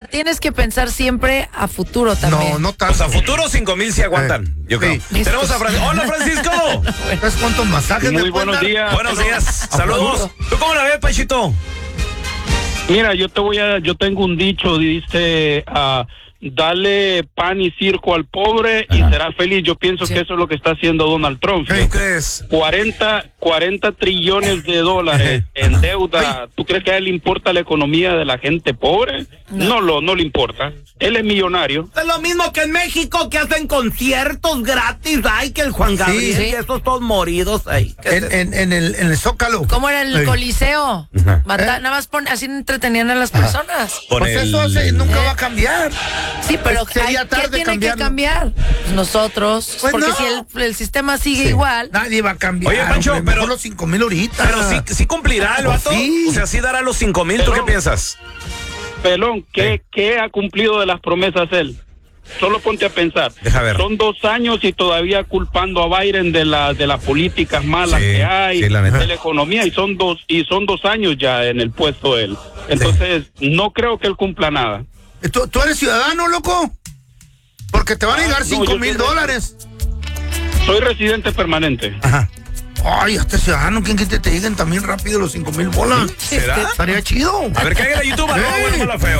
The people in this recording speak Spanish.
tienes que pensar siempre a futuro también. No tanto. Pues a futuro 5,000 sí aguantan, yo creo. Sí. Tenemos a Francisco. ¡Hola, Francisco! ¿Sabes cuántos masajes Muy me pueden buenos dar? días. Buenos días, saludos. ¿Tú cómo la ves, Panchito? Mira, yo tengo un dicho, dice, dale pan y circo al pobre y será feliz. Yo pienso que eso es lo que está haciendo Donald Trump. ¿Qué crees? 40 trillones de dólares en deuda. ¿Tú crees que a él le importa la economía de la gente pobre? No le importa. Él es millonario. Es lo mismo que en México, que hacen conciertos gratis. Ay, que el Juan Gabriel sí. y esos todos moridos ahí. En el Zócalo. ¿Cómo era el Sí. Coliseo? Nada más así entretenían a las personas. Con Pues el- eso nunca va a cambiar. Sí, pero Sería ¿quién tarde tiene cambiarlo. que cambiar? Pues nosotros. Pues porque no. si el sistema sigue Sí. igual. Nadie va a cambiar. Oye, Pancho, hombre, pero- mejor los 5,000 ahorita. Pero sí cumplirá el vato. Sí. O sea, sí dará los 5,000. ¿Tú qué piensas? Pelón, ¿qué ha cumplido de las promesas él? Solo ponte a pensar. Deja ver. Son 2 años y todavía culpando a Biden de las políticas malas Sí, que hay, sí, la neta. de la economía, y son 2 años ya en el puesto él. Entonces, no creo que él cumpla nada. ¿Tú eres ciudadano, loco? Porque te van a llegar no, yo 5,000 soy- dólares. Soy residente permanente. Ajá. Ay, este ciudadano, ¿quién quita te lleguen también rápido los 5,000 bolas? ¿Será? Estaría chido. A ver, ¿qué hay en la YouTube? No, bueno, mala feo.